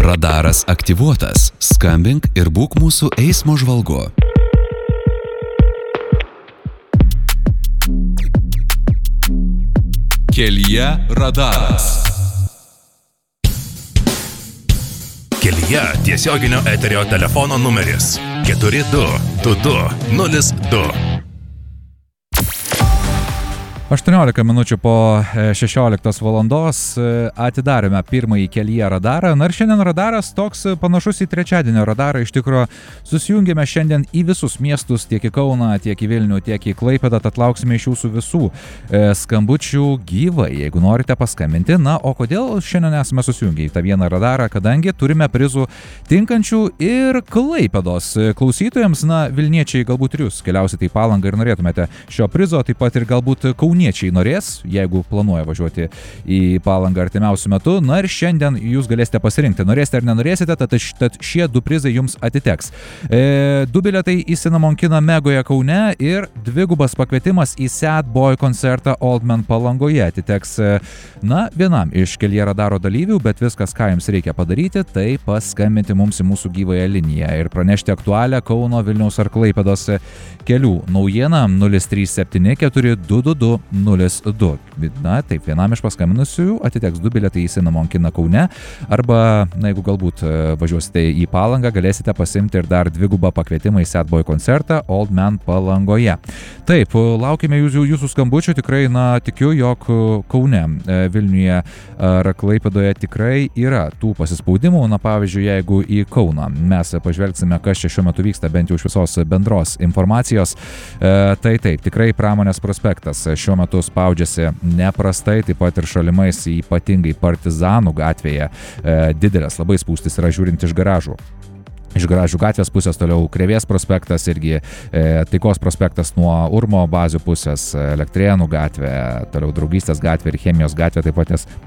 Radaras aktyvuotas. Skambink ir būk mūsų eismo žvalgu. Kelyje radaras. Kelyje tiesioginio eterio telefono numeris 422202. 18 minučių po 16 valandos atidarėme pirmąjį Kelyje radarą. Na ir šiandien radaras toks panašus į trečiadienio radarą. Iš tikrųjų, susijungėme šiandien į visus miestus, tiek į Kauną, tiek į Vilnių, tiek į Klaipėdą. Tad lauksime iš jūsų visų skambučių gyvai, jeigu norite paskambinti. Na, o kodėl šiandien esame susijungę į tą vieną radarą? Kadangi turime prizų tinkančių ir Klaipėdos klausytojams. Na, Vilniečiai galbūt ir jūs keliausite į Palangą ir norėtumėte šio prizo, taip pat ir galbūt Kauniečiai norės, jeigu planuoja važiuoti į Palangą artimiausiu metu. Na ir šiandien jūs galėsite pasirinkti, norėsite ar nenorėsite, tad šie du prizai jums atiteks. 2 bilietai į Cinnamon kiną Megoje Kaune ir 2 pakvietimas į Sad Boy koncertą Old Man Palangoje atiteks, na, vienam iš Kelyje radaro dalyvių, bet viskas, ką jums reikia padaryti, tai paskambinti mums į mūsų gyvąją liniją ir pranešti aktualią Kauno, Vilniaus ar Klaipėdos kelių naujieną 037422202. Na, taip, vienam iš paskambinusių atiteks 2 bilietai į Cinnamon kiną Kaune, arba, na, jeigu galbūt važiuosite į Palangą, galėsite pasimti ir dar 2 pakvietimą į Sad Boy koncertą Old Man Palangoje. Taip, laukime jūsų skambučių, tikrai, na, tikiu, jog Kaune, Vilniuje ar Klaipėdoje tikrai yra tų pasispaudimų. Na, pavyzdžiui, jeigu į Kauną mes pažvelgsime, kas čia šiuo metu vyksta, bent jau iš visos bendros informacijos, tai taip, tikrai Pramonės prospektas šiuo metu spaudžiasi neprastai, taip pat ir šalimais, ypatingai Partizanų gatvėje didelės labai spūstis yra žiūrint iš garažų. Iš garažų gatvės pusės toliau Krėvės prospektas, irgi Taikos prospektas nuo Urmo bazių pusės, Elektrėnų gatvė, toliau Draugystės gatvė ir Chemijos gatvė, taip pat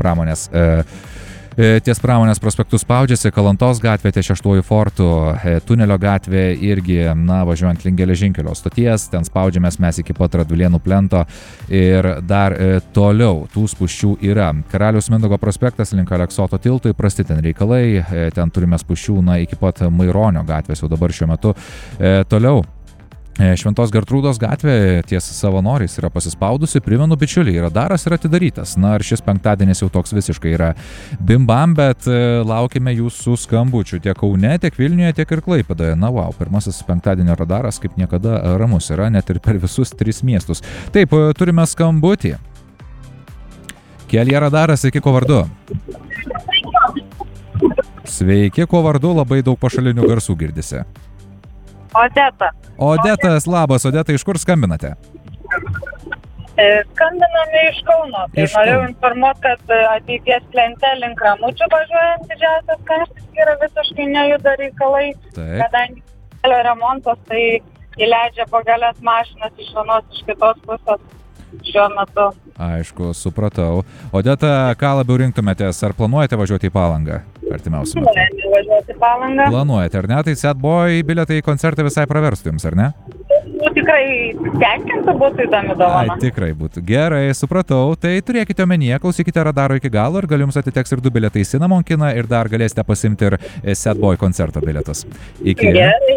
ties Pramonės prospektų spaudžiasi, Kalantos gatvė ties 6 fortų, Tunelio gatvė irgi, na, važiuojant link geležinkelio stoties, ten spaudžiamės mes iki pat Radvilėnų plento ir dar toliau tų spūsčių yra. Karaliaus Mindaugo prospektas link Aleksoto tiltų, įprasti ten reikalai, ten turime spūsčių, na, iki pat Maironio gatvės jau dabar šiuo metu. Toliau Šventos Gertrūdos gatvė ties Savanoriais yra pasispaudusi. Primenu, bičiuliai, radaras yra atidarytas. Na, ir šis penktadienis jau toks visiškai yra bimbam, bet laukime jūsų skambučių tiek Kaune, tiek Vilniuje, tiek ir Klaipėdoje. Na, wow, pirmasis penktadienio radaras kaip niekada ramus yra, net ir per visus 3 miestus. Taip, turime skambutį. Kelyje radaras, sveiki, ko vardu? Sveiki, ko vardu, labai daug pašalinių garsų girdisi. Odetas, labas, Odeta, iš kur skambinate? Skambiname iš Kauno. Tai norėjau informuoti, kad ateities plente link Ramučių važiuojant didžiausias karštis yra visiškai nejuda reikalai. Taip. Kadangi kelio remontas, tai įleidžia pagalės mašinas iš vienos iš kitos pusės šiuo metu. Aišku, supratau. Odeta, ką labiau rinktumėtės? Ar planuojate važiuoti į Palangą artimiausiu metu? Planuojate važiuoti į Palangą. Planuojate, ar ne? Tai Sad Boy bilietai į koncertą visai praverstų jums, ar ne? Tikrai tenkintų, būtų įdomi dovana. Ai, tikrai būtų. Gerai, supratau. Tai turėkite omenyje, klausykite radaro iki galo ir gal jums atiteks ir 2 bilietai į Cinnamon kiną ir dar galėsite pasimti ir Sad Boy koncerto bilietus. Iki. Gerai.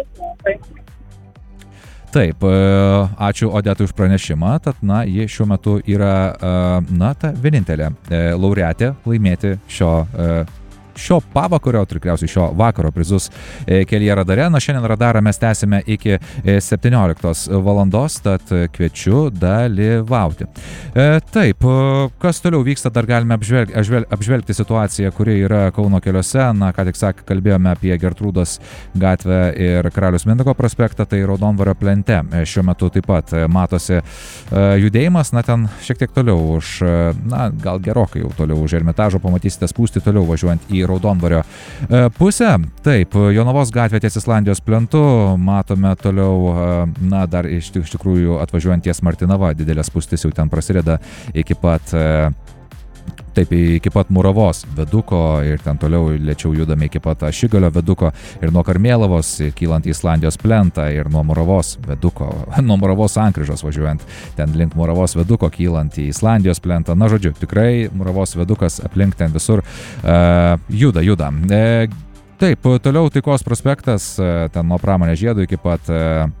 Taip, ačiū Odetai už pranešimą, tad, na, ji šiuo metu yra, na, ta vienintelė laureatė laimėti šio pavakario, tikriausiai šio vakaro prizus Kelyje radare. Na, šiandien radarą mes tęsime iki 17 valandos, tad kviečiu dalyvauti. Taip, kas toliau vyksta, dar galime apžvelgti situaciją, kuri yra Kauno keliuose. Na, ką tik kalbėjome apie Gertrūdos gatvę ir Karaliaus Mindaugo prospektą, tai Raudondvario plente šiuo metu taip pat matosi judėjimas, na, ten šiek tiek toliau už, na, gal gerokai jau toliau už Ermitažo pamatysite spūstį toliau važiuojant į Raudondvario pusę. Taip, Jonavos gatvė ties Islandijos plentu, matome toliau, na, dar iš tikrųjų atvažiuojant ties Martinava, didelė spūstis jau ten prasideda iki pat Taip, iki pat Muravos veduko ir ten toliau lėčiau judame iki pat Ašigalio veduko ir nuo Karmėlavos kylant į Islandijos plentą ir nuo Muravos veduko, nuo Muravos sankryžos važiuojant ten link Muravos veduko kylant į Islandijos plentą. Na, žodžiu, tikrai Muravos vedukas aplink ten visur juda. Taip, toliau Taikos prospektas, ten nuo Pramonės žiedo iki pat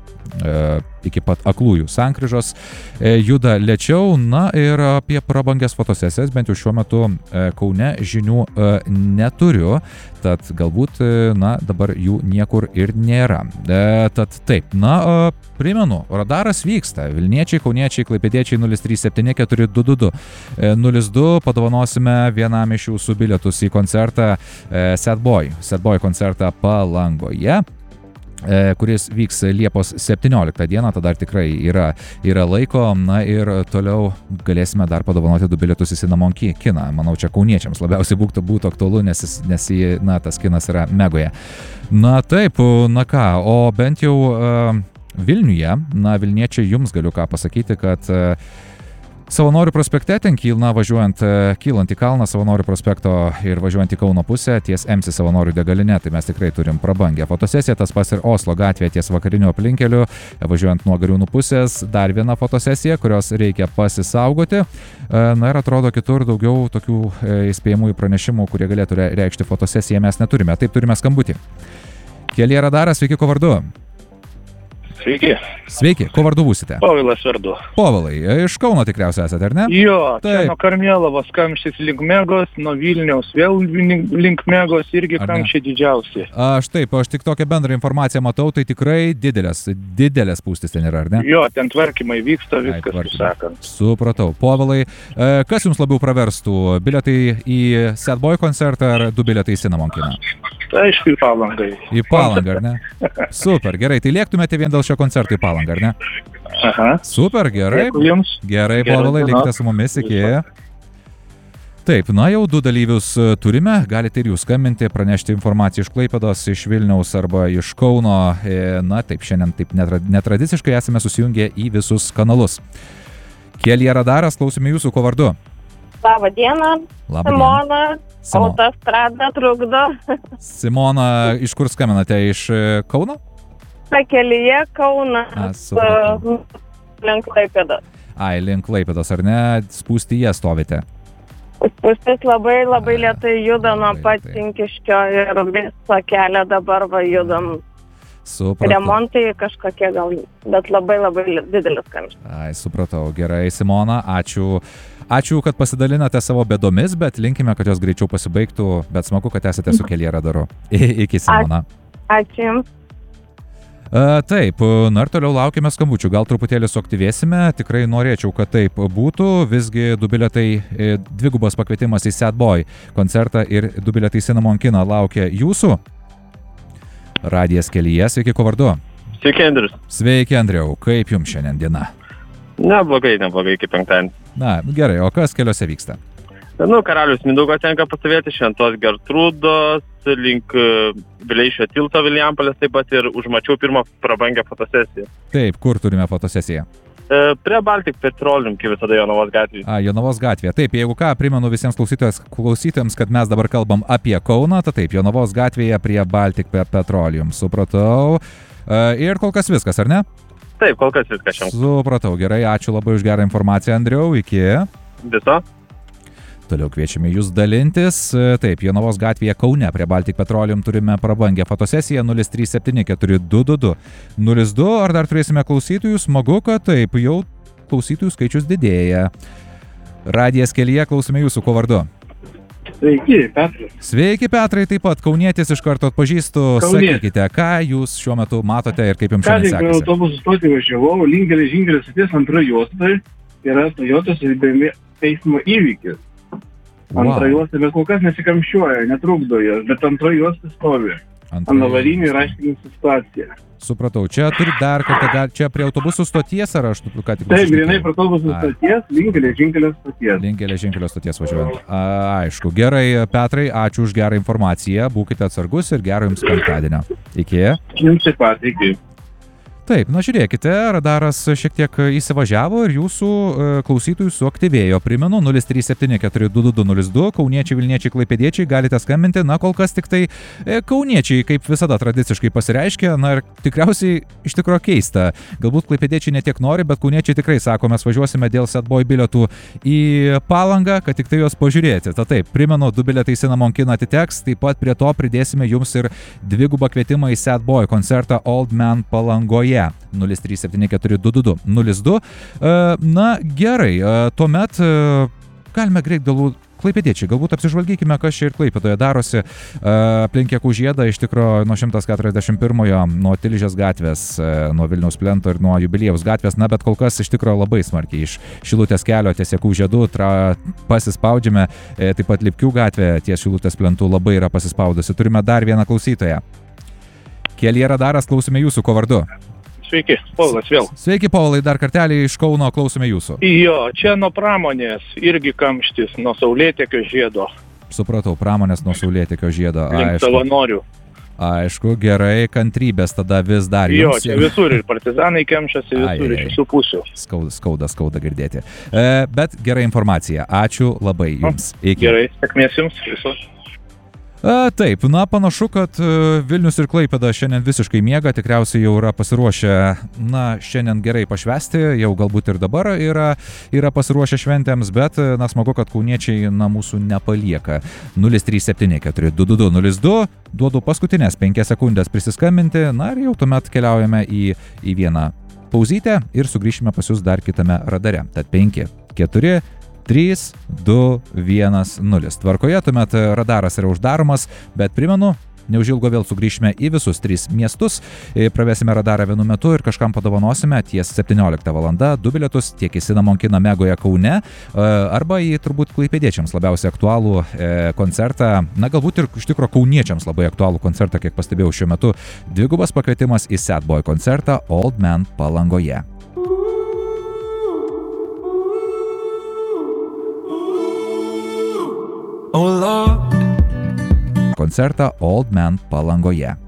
Aklųjų sankryžos juda lėčiau. Na ir apie prabangias fotosesijas bent jau šiuo metu Kaune žinių neturiu, tad galbūt dabar jų niekur ir nėra. Tad taip, primenu, radaras vyksta. Vilniečiai, kauniečiai, klaipėdiečiai 037 422 02 padovanosime vienam iš jūsų bilietus į koncertą Sad Boy koncertą Palangoje, kuris vyks Liepos 17 dieną, tada dar tikrai yra laiko. Na ir toliau galėsime dar padovanoti 2 bilietus į Cinnamon kiną. Manau, čia kauniečiams labiausiai būtų aktualu, nes tas kinas yra Megoje. Na taip, ką, o bent jau Vilniuje, Vilniečiai, jums galiu ką pasakyti, kad Savanorių prospekte ten kylant į kalną Savanorių prospekto ir važiuojant į Kauno pusę ties MC Savanorių degalinė, tai mes tikrai turim prabangę fotosesiją, tas pas ir Oslo gatvėje ties vakariniu aplinkeliu, važiuojant nuo Gariūnų pusės, dar viena fotosesija, kurios reikia pasisaugoti. Na ir atrodo kitur daugiau tokių įspėjamųjų pranešimų, kurie galėtų reikšti fotosesiją, mes neturime. Taip, turime skambutį. Kelyje radaras, sveiki, ko vardu? Sveiki, ko vardu būsite? Povilas vardu. Povilai, iš Kauno tikriausiai esate, ar ne? Jo, čia nuo Karmėlavos kamštis link Megos, nuo Vilniaus vėl link Megos irgi kamščiai didžiausi. Aš tik tokią bendrą informaciją matau, tai tikrai didelės spūstis ten yra, ar ne? Jo, ten tvarkymai vyksta, viskas, kaip sakant. Supratau. Povilai, kas jums labiau praverstų? Bilietai į Sad Boy koncertą ar 2 bilietai į Cinnamon kiną? Tai aišku, į Palangą. Į Palangą, ar ne? Super, gerai. Tai lėktumėte vien dėl šio koncerto į Palangą, ar ne? Aha. Super, gerai. Dėkui jums. Gerai, Povilai, likite su mumis, iki. Taip, jau 2 dalyvius turime, galite ir jūs skambinti, pranešti informaciją iš Klaipėdos, iš Vilniaus arba iš Kauno. Taip, šiandien taip netradiciškai esame susijungę į visus kanalus. Kelyje radaras, klausime jūsų, ko vardu? Labą dieną, Simona, autostrada trukdo. Simona, iš kur skambinate, iš Kauno? Kelyje Kaunas, link Klaipėdos. Link Klaipėdos, ar ne? Spūstyje stovite? Spūstis labai lėtai juda nuo pat Cinkiškio ir visą kelią dabar judam. Supratau. Remontai kažkokie gal, bet labai didelis kamštis. Supratau. Gerai, Simona, ačiū, kad pasidalinate savo bėdomis, bet linkime, kad jos greičiau pasibaigtų, bet smagu, kad esate su Kelyje radaru. Iki, Simona. Ačiū jums. Taip, ir toliau laukime skambučių, gal truputėlį suaktyvėsime, tikrai norėčiau, kad taip būtų, visgi 2 bilietai, 2 pakvietimas į Sad Boy koncertą ir 2 bilietai į Cinnamon kiną laukia jūsų. Radijas Kelyje, sveiki, ko vardu? Sveiki, Andrius. Sveiki, Andriau, kaip jums šiandien diena? Neblogai, iki penktadienį. Gerai, o kas keliuose vyksta? Karalius Mindaugo tenka pastovėti, Šventos Gertrūdos, link Vileišio tilto Vilijampolės, taip pat ir užmačiau pirmą prabangę fotosesiją. Taip, kur turime fotosesiją? Prie Baltic Petroleum, kaip visada Jonavos gatvėje. Jonavos gatvėje. Taip, jeigu ką, primenu visiems klausytojams, kad mes dabar kalbam apie Kauną, tai taip, Jonavos gatvėje prie Baltic Petroleum. Supratau. Ir kol kas viskas, ar ne? Taip, kol kas viskas šiandien. Supratau, gerai, ačiū labai už gerą informaciją, Andriau, iki. Viso. Toliau kviečiame jūs dalintis. Taip, Jonavos gatvėje Kaune prie Baltic Petroleum turime prabangę fotosesiją 037 422 02. Ar dar turėsime klausytojų? Smagu, kad taip, jau klausytojų skaičius didėja. Radijas Kelyje, klausime jūsų, ko vardu? Sveiki, Petras. Sveiki, Petrai, taip pat kaunietis iš karto atpažįstu. Sakykite, ką jūs šiuo metu matote ir kaip jums šiandien sekasi? Ką tik autobusų stotį važiavau, link geležinkelio stoties antroje juostoje yra Toyotos ir BMW eismo įvykis. Antra juosta, bet kol kas nesikamščiuoja, netrukdo jos, bet antroji juosta stovi. Ant avarinių ir aiškinasi situaciją. Supratau, čia turi dar kartą, čia prie autobusų stoties ar aš ką tik... Taip, grinai prie autobusų stoties, link geležinkelio stoties. Link geležinkelio stoties važiuojant. Aišku, gerai, Petrai, ačiū už gerą informaciją, būkite atsargus ir gero jums penktadienio. Iki. Jums taip pat, iki. Taip, na žiūrėkite, radaras šiek tiek įsivažiavo ir jūsų klausytojų suaktyvėjo. Primenu, 037422202, kauniečiai, vilniečiai, klaipėdiečiai, galite skambinti, na kol kas tik tai kauniečiai, kaip visada tradiciškai pasireiškia, na ir tikriausiai iš tikrųjų keista. Galbūt klaipėdiečiai netiek nori, bet kauniečiai tikrai sako, mes važiuosime dėl Sad Boy bilietų į Palangą, kad tik tai juos pažiūrėti. Ta taip, primenu, 2 bilietai Cinnamon Kin atiteks, taip pat prie to pridėsime jums ir 2 kvietimą į Sad Boy koncertą Old Man Palangoje. 037422202. Na gerai, tuomet galime greit galbūt klaipėdiečiai, galbūt apsižvalgykime, kas čia ir Klaipėdoje darosi. Aplink Jakų žiedą iš tikrųjų nuo 141-ojo, nuo Tilžės gatvės, nuo Vilniaus plento ir nuo Jubiliejaus gatvės, na bet kol kas iš tikrųjų labai smarkiai iš Šilutės kelio ties Jakų žiedų pasispaudžiame, taip pat Lipkių gatvė ties Šilutės plentų labai yra pasispaudusi. Turime dar vieną klausytoją. Kelyje radaras, klausime jūsų, ko vardu? Sveiki, Povilas vėl. Sveiki, Povilai, dar kartelį iš Kauno, klausome jūsų. Jo, čia nuo pramonės irgi kamštis, nuo Saulėtekio žiedo. Supratau, pramonės nuo Saulėtekio žiedo. Link Savanorių. Aišku, gerai, kantrybės tada vis dar jums. Jo, čia visur ir partizanai kemšasi, visur iš visų pusių. Skauda girdėti. Bet gera informacija. Ačiū labai jums. Iki. Gerai, sėkmės jums visos. Taip, na panašu, kad Vilnius ir Klaipėda šiandien visiškai miega, tikriausiai jau yra pasiruošę, na šiandien gerai pašvęsti, jau galbūt ir dabar yra pasiruošę šventėms, bet na smagu, kad kauniečiai na mūsų nepalieka. 037422202, duodu paskutinės 5 sekundės prisiskambinti, na ir jau tuomet keliaujame į vieną pauzytę ir sugrįšime pas jūs dar kitame radare. Tad 5, 4, 3, 2, 1, 0. Tvarkoje, tuomet radaras yra uždaromas, bet primenu, neužilgo vėl sugrįšime į visus 3 miestus, pravesime radarą vienu metu ir kažkam padovanosime ties 17 valanda 2 bilietus tiek į Cinnamon Kiną Megoje Kaune, arba į turbūt klaipėdiečiams labiausiai aktualų koncertą, na galbūt ir iš tikro kauniečiams labai aktualų koncertą, kiek pastebėjau šiuo metu, 2 pakvietimas į Sad Boy koncertą Old Man Palangoje. Koncertą Old Man Palangoje.